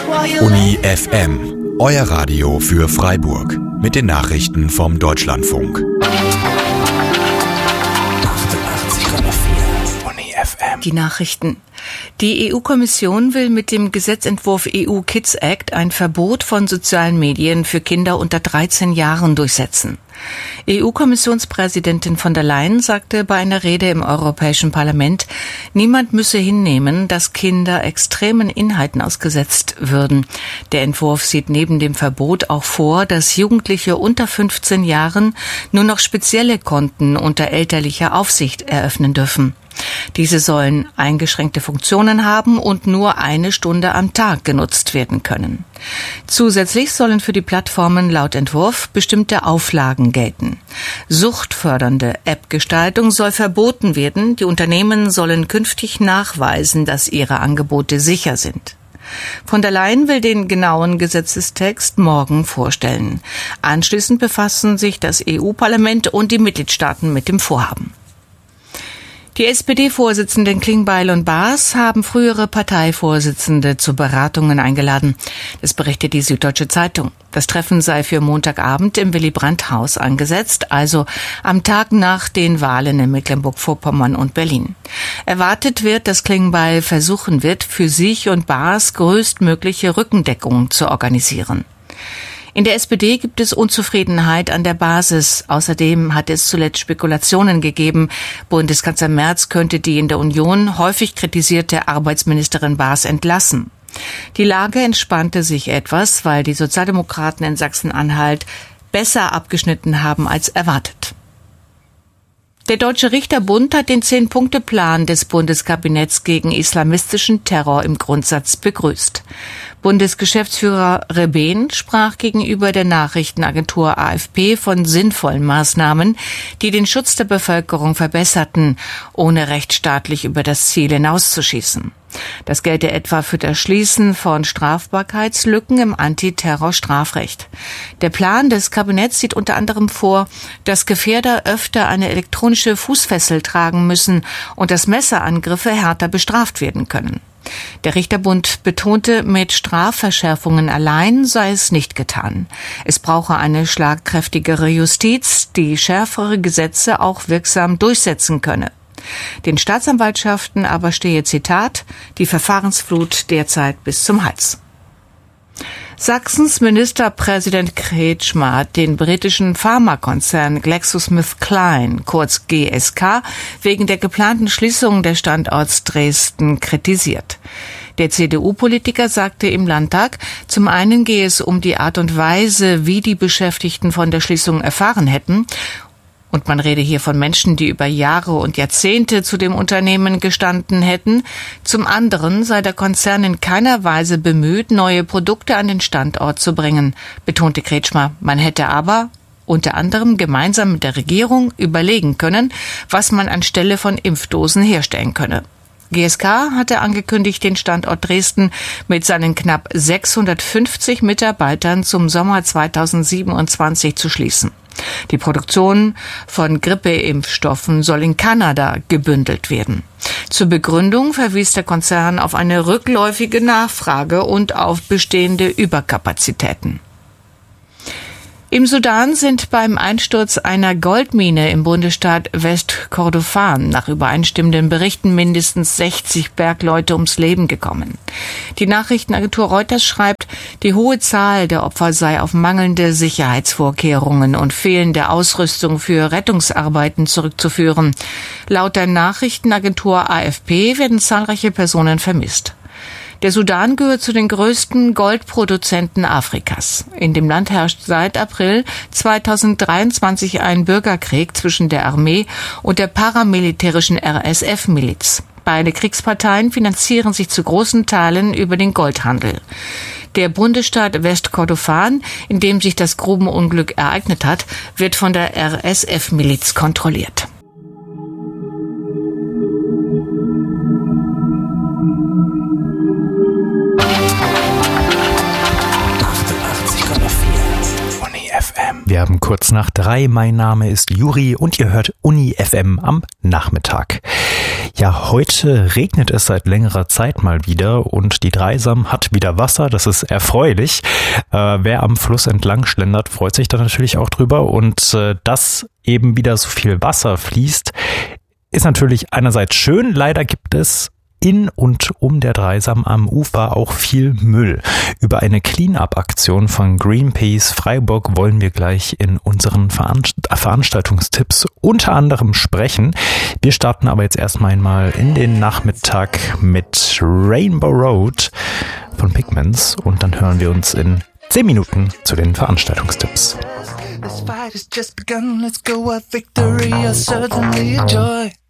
Uni FM, euer Radio für Freiburg. Mit den Nachrichten vom Deutschlandfunk. 88,4 Uni FM. Die Nachrichten. Die EU-Kommission will mit dem Gesetzentwurf EU Kids Act ein Verbot von sozialen Medien für Kinder unter 13 Jahren durchsetzen. EU-Kommissionspräsidentin von der Leyen sagte bei einer Rede im Europäischen Parlament, niemand müsse hinnehmen, dass Kinder extremen Inhalten ausgesetzt würden. Der Entwurf sieht neben dem Verbot auch vor, dass Jugendliche unter 15 Jahren nur noch spezielle Konten unter elterlicher Aufsicht eröffnen dürfen. Diese sollen eingeschränkte Funktionen haben und nur 1 Stunde am Tag genutzt werden können. Zusätzlich sollen für die Plattformen laut Entwurf bestimmte Auflagen gelten. Suchtfördernde App-Gestaltung soll verboten werden. Die Unternehmen sollen künftig nachweisen, dass ihre Angebote sicher sind. Von der Leyen will den genauen Gesetzestext morgen vorstellen. Anschließend befassen sich das EU-Parlament und die Mitgliedstaaten mit dem Vorhaben. Die SPD-Vorsitzenden Klingbeil und Baas haben frühere Parteivorsitzende zu Beratungen eingeladen. Das berichtet die Süddeutsche Zeitung. Das Treffen sei für Montagabend im Willy-Brandt-Haus angesetzt, also am Tag nach den Wahlen in Mecklenburg-Vorpommern und Berlin. Erwartet wird, dass Klingbeil versuchen wird, für sich und Baas größtmögliche Rückendeckung zu organisieren. In der SPD gibt es Unzufriedenheit an der Basis. Außerdem hat es zuletzt Spekulationen gegeben, Bundeskanzler Merz könnte die in der Union häufig kritisierte Arbeitsministerin Baas entlassen. Die Lage entspannte sich etwas, weil die Sozialdemokraten in Sachsen-Anhalt besser abgeschnitten haben als erwartet. Der Deutsche Richterbund hat den 10-Punkte-Plan des Bundeskabinetts gegen islamistischen Terror im Grundsatz begrüßt. Bundesgeschäftsführer Rebehn sprach gegenüber der Nachrichtenagentur AFP von sinnvollen Maßnahmen, die den Schutz der Bevölkerung verbesserten, ohne rechtsstaatlich über das Ziel hinauszuschießen. Das gelte etwa für das Schließen von Strafbarkeitslücken im Antiterror-Strafrecht. Der Plan des Kabinetts sieht unter anderem vor, dass Gefährder öfter eine elektronische Fußfessel tragen müssen und dass Messerangriffe härter bestraft werden können. Der Richterbund betonte, mit Strafverschärfungen allein sei es nicht getan. Es brauche eine schlagkräftigere Justiz, die schärfere Gesetze auch wirksam durchsetzen könne. Den Staatsanwaltschaften aber stehe, Zitat, die Verfahrensflut derzeit bis zum Hals. Sachsens Ministerpräsident Kretschmer hat den britischen Pharmakonzern GlaxoSmithKline, kurz GSK, wegen der geplanten Schließung des Standorts Dresden kritisiert. Der CDU-Politiker sagte im Landtag, zum einen gehe es um die Art und Weise, wie die Beschäftigten von der Schließung erfahren hätten. Und man rede hier von Menschen, die über Jahre und Jahrzehnte zu dem Unternehmen gestanden hätten. Zum anderen sei der Konzern in keiner Weise bemüht, neue Produkte an den Standort zu bringen, betonte Kretschmer. Man hätte aber unter anderem gemeinsam mit der Regierung überlegen können, was man anstelle von Impfdosen herstellen könne. GSK hatte angekündigt, den Standort Dresden mit seinen knapp 650 Mitarbeitern zum Sommer 2027 zu schließen. Die Produktion von Grippeimpfstoffen soll in Kanada gebündelt werden. Zur Begründung verwies der Konzern auf eine rückläufige Nachfrage und auf bestehende Überkapazitäten. Im Sudan sind beim Einsturz einer Goldmine im Bundesstaat Westkordofan nach übereinstimmenden Berichten mindestens 60 Bergleute ums Leben gekommen. Die Nachrichtenagentur Reuters schreibt, die hohe Zahl der Opfer sei auf mangelnde Sicherheitsvorkehrungen und fehlende Ausrüstung für Rettungsarbeiten zurückzuführen. Laut der Nachrichtenagentur AFP werden zahlreiche Personen vermisst. Der Sudan gehört zu den größten Goldproduzenten Afrikas. In dem Land herrscht seit April 2023 ein Bürgerkrieg zwischen der Armee und der paramilitärischen RSF-Miliz. Beide Kriegsparteien finanzieren sich zu großen Teilen über den Goldhandel. Der Bundesstaat Westkordofan, in dem sich das Grubenunglück ereignet hat, wird von der RSF-Miliz kontrolliert. Uni FM. Wir haben kurz nach 3. Mein Name ist Juri und ihr hört Uni FM am Nachmittag. Ja, heute regnet es seit längerer Zeit mal wieder und die Dreisam hat wieder Wasser. Das ist erfreulich. Wer am Fluss entlang schlendert, freut sich da natürlich auch drüber. Und dass eben wieder so viel Wasser fließt, ist natürlich einerseits schön. Leider gibt es in und um der Dreisam am Ufer auch viel Müll. Über eine Clean-up-Aktion von Greenpeace Freiburg wollen wir gleich in unseren Veranstaltungstipps unter anderem sprechen. Wir starten aber jetzt erstmal einmal in den Nachmittag mit Rainbow Road von Pigments und dann hören wir uns in 10 Minuten zu den Veranstaltungstipps. This fight has just begun, let's go, our victory is certainly a joy.